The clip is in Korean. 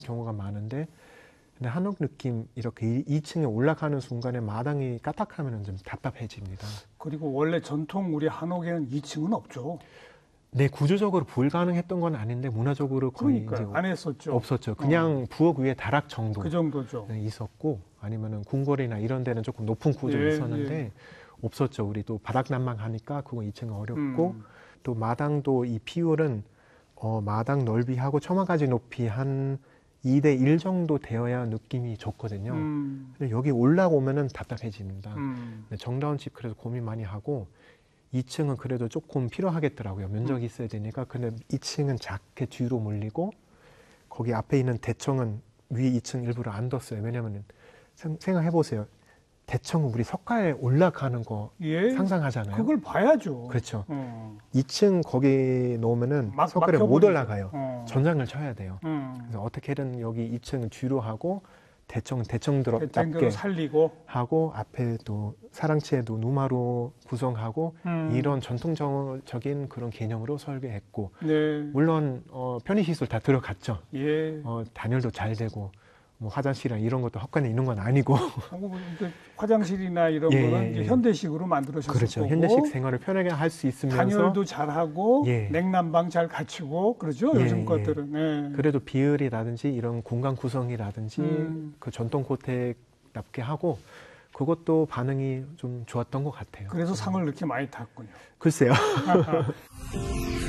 경우가 많은데, 근데 한옥 느낌 이렇게 2층에 올라가는 순간에 마당이 까딱하면 좀 답답해집니다. 그리고 원래 전통 우리 한옥에는 2층은 없죠. 네, 구조적으로 불가능했던 건 아닌데 문화적으로 거의 그러니까 이제 안 했었죠. 없었죠. 그냥 부엌 위에 다락 정도 그 정도죠. 있었고, 아니면은 궁궐이나 이런 데는 조금 높은 구조 있었는데 없었죠. 우리 또 바닥 난방하니까 그거 2층은 어렵고, 또 마당도 이 비율은 마당 넓이하고 처마가지 높이 한 2대 1 정도 되어야 느낌이 좋거든요. 근데 여기 올라오면은 답답해집니다. 정다운 집 그래서 고민 많이 하고, 2층은 그래도 조금 필요하겠더라고요. 면적이 있어야 되니까. 근데 2층은 작게 뒤로 몰리고, 거기 앞에 있는 대청은 위에 2층 일부러 안 뒀어요. 왜냐면 생각해보세요. 대청은 우리 석가에 올라가는 거 상상하잖아요. 그걸 봐야죠. 그렇죠. 2층 거기 놓으면은 석가에 못 올라가요. 전장을 쳐야 돼요. 그래서 어떻게든 여기 2층은 뒤로 하고, 대청대로 살리고 하고, 앞에 또 사랑채도 누마로 구성하고, 이런 전통적인 그런 개념으로 설계했고, 물론 편의시설 다 들어갔죠. 단열도 잘 되고, 뭐 화장실이나 이런 것도 헛간에 있는 건 아니고. 화장실이나 이런 거는 이제 현대식으로 만들어졌고, 그렇죠. 현대식 생활을 편하게 할 수 있으면서 단열도 잘하고 냉난방 잘 갖추고 그러죠. 요즘 것들은. 그래도 비율이라든지 이런 공간 구성이라든지 그 전통 고택답게 하고, 그것도 반응이 좀 좋았던 것 같아요. 그래서 상을 이렇게 많이 탔군요. 글쎄요.